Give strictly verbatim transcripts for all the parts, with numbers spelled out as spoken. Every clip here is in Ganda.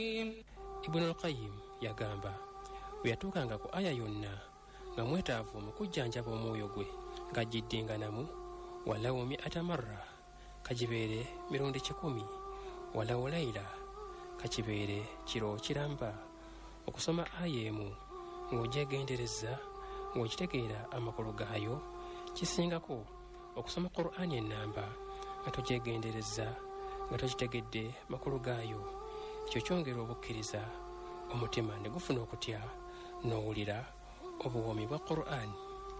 Ibn al-Qayyim yagamba bwe yatuukanga ku aya yonna nga mwetaavu mu kujjanjaba omwoyo gwe ng'ajjiddenga namu walawo mi'ata marra kagibeere mirundi kikumi walawo layla kakibeere kiro kiramba okusoma aya emu ng'ogyegendereza ng'okitegeera amakulu gaayo kisingako okusoma Qur'ani ennamba nga togyegendereza nga tokitegedde makulu gaayo. Ekyo kyongera obukkiriza omutima ne gufuna okutya n'owulira obuwomi bwa Qur'ani.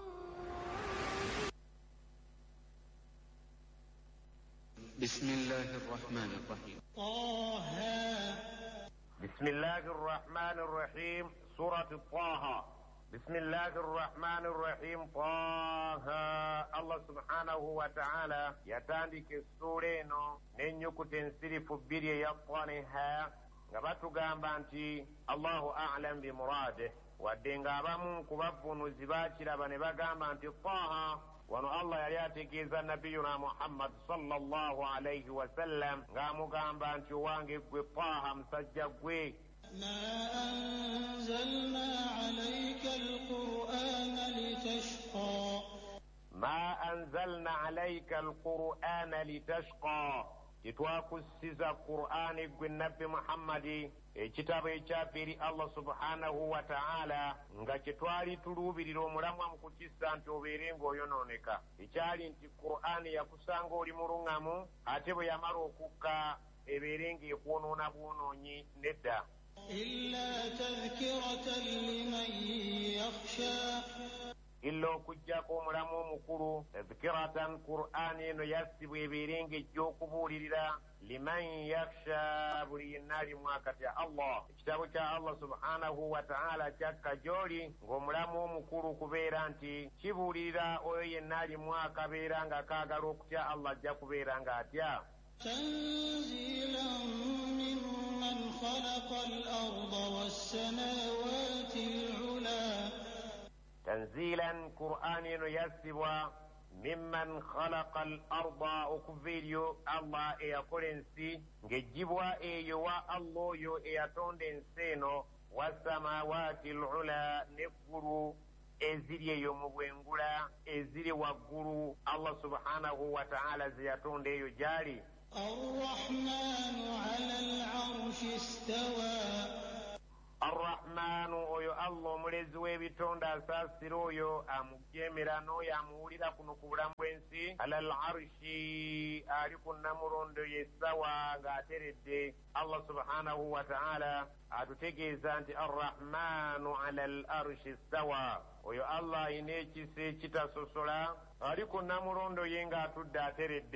Bismillahir Rahmanir Rahim. Taha. Bismillahir Rahmanir Rahim. Surah Taha. Bismillahir Rahmanir Rahim. Taha. Allah subhanahu wa ta'ala yatandika sura eno n'ennyukuta ensirifu bbiri eya Taha nga batugamba nti Allahu a'lam bi murade, wadde ng'abamu ku bavvuunuzi baakiraba ne bagamba nti Taha wano Allah yali ategeeza nabiyuna Muhammad sallallahu alayhi wa sallam ng'amugamba nti owange gwe Taha musajja gwe ما أنزلنا عليك القرآن لتشقى ما أنزلنا عليك القرآن لتشقى titwakussiza Qur'ani gwe nabbi Muhammadi ekitabo ekyapiri Allah subhanahu wa ta'ala nga kyetwali tuluubirira omulamwa mu kukissa nti obeere ng'oyonooneka. Ekyali nti Qur'ani yakusanga oli mulungamu ate bwe yamala okukka ebeere ng'ekwonoona bwonoonyi nedda. إلا تذكرة لمن يخشى illa okujjako omulamu omukulu tadhkiratan Qur'ani eno yassibwa ebeere ng'ejja okubuulirira liman yakhsha buli yenna alimu akatya Allah. Ekitabo kya Allah subhanahu wa ta'ala kyakka gy'oli ng'omulamu omukulu kubeera nti kibuulirira oyo yenna alimu akabeera nga kaagala okutya Allah ajja kubeera ng'atya. تنزيلا ممن خلق الأرض والسماوات العلى تنزيلا قرآن يسبوا ممن خلق الأرض أكفيريو الله يقول انسي نجيبوا ايوا الله يو اياتون انسينو والسماوات العلى نفروا eziri eyo mu bwengula eziri waggulu Allah subhanahu wa ta'ala ziyatonde eyo gyali. الرحمن على العرش استوى Ar-Rahmanu oyo Allah omulezi w'ebitonde asaasira oyo amujemera n'oyo amuwulira kuno ku bulamu bw'ensi. Alal arshi ali ku namulondo yesawa ng'ateredde. Allah subhanahu wa ta'ala atutegeeza nti Ar-Rahmanu alal arshi stawa, oyo Allah ayina ekisa ekitasosola ali ku namulondo ye ng'atudde ateredde.